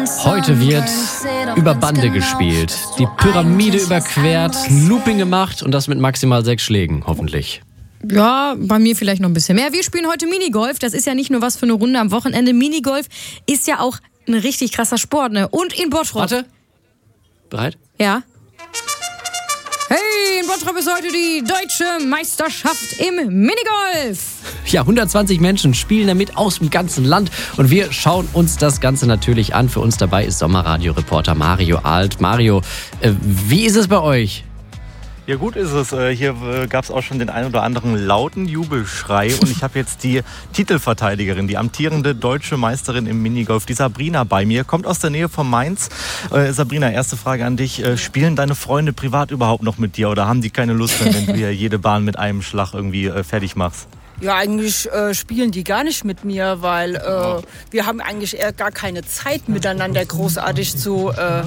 Heute wird über Bande gespielt, die Pyramide überquert, Looping gemacht und das mit maximal 6 Schlägen, hoffentlich. Ja, bei mir vielleicht noch ein bisschen mehr. Wir spielen heute Minigolf. Das ist ja nicht nur was für eine Runde am Wochenende. Minigolf ist ja auch ein richtig krasser Sport, ne? Und in Bottrop. Warte. Bereit? Ja. Hey, in Bottrop ist heute die deutsche Meisterschaft im Minigolf. Ja, 120 Menschen spielen damit aus dem ganzen Land und wir schauen uns das Ganze natürlich an. Für uns dabei ist Sommerradio-Reporter Mario Alt. Mario, wie ist es bei euch? Ja, gut ist es. Hier gab es auch schon den ein oder anderen lauten Jubelschrei. Und ich habe jetzt die Titelverteidigerin, die amtierende deutsche Meisterin im Minigolf, die Sabrina, bei mir. Kommt aus der Nähe von Mainz. Sabrina, erste Frage an dich. Spielen deine Freunde privat überhaupt noch mit dir oder haben die keine Lust mehr, wenn du hier jede Bahn mit einem Schlag irgendwie fertig machst? Ja, eigentlich spielen die gar nicht mit mir, weil wir haben eigentlich eher gar keine Zeit miteinander großartig sag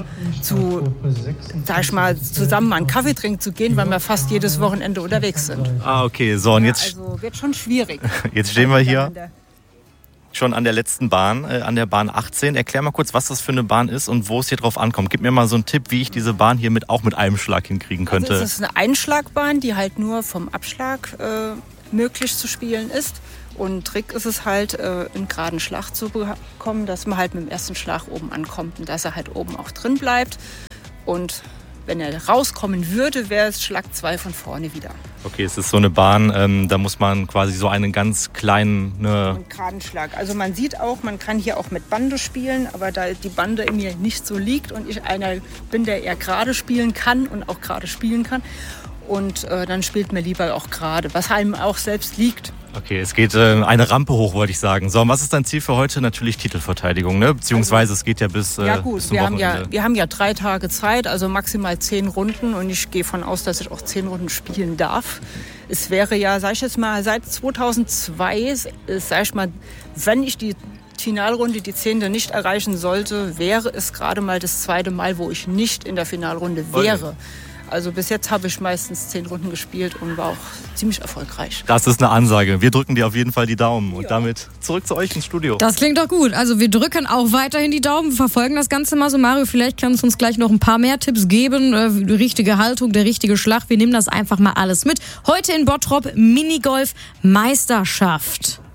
ich mal, zusammen einen Kaffee trinken zu gehen, weil wir fast jedes Wochenende unterwegs sind. Ah, okay. So, und jetzt, also wird schon schwierig. Jetzt stehen wir hier schon an der letzten Bahn, an der Bahn 18. Erklär mal kurz, was das für eine Bahn ist und wo es hier drauf ankommt. Gib mir mal so einen Tipp, wie ich diese Bahn hier auch mit einem Schlag hinkriegen könnte. Also es ist eine Einschlagbahn, die halt nur vom Abschlag möglich zu spielen ist. Und Trick ist es halt, einen geraden Schlag zu bekommen, dass man halt mit dem ersten Schlag oben ankommt und dass er halt oben auch drin bleibt. Und wenn er rauskommen würde, wäre es Schlag 2 von vorne wieder. Okay, es ist so eine Bahn, da muss man quasi so einen ganz kleinen... Einen geraden Schlag. Also man sieht auch, man kann hier auch mit Bande spielen, aber da die Bande in mir nicht so liegt und ich einer bin, der eher gerade spielen kann und auch gerade spielen kann. Und dann spielt man lieber auch gerade, was einem auch selbst liegt. Okay, es geht eine Rampe hoch, wollte ich sagen. So, und was ist dein Ziel für heute? Natürlich Titelverteidigung, ne? Beziehungsweise es geht ja bis zum Wochenende. Wir haben ja 3 Tage Zeit, also maximal 10 Runden. Und ich gehe von aus, dass ich auch 10 Runden spielen darf. Es wäre ja, sag ich jetzt mal, seit 2002, sag ich mal, wenn ich die Finalrunde, die 10. nicht erreichen sollte, wäre es gerade mal das 2. Mal, wo ich nicht in der Finalrunde wäre. Also bis jetzt habe ich meistens 10 Runden gespielt und war auch ziemlich erfolgreich. Das ist eine Ansage. Wir drücken dir auf jeden Fall die Daumen. Und damit zurück zu euch ins Studio. Das klingt doch gut. Also wir drücken auch weiterhin die Daumen, wir verfolgen das Ganze mal so. Mario, vielleicht kannst du uns gleich noch ein paar mehr Tipps geben. Die richtige Haltung, der richtige Schlag. Wir nehmen das einfach mal alles mit. Heute in Bottrop Minigolf Meisterschaft.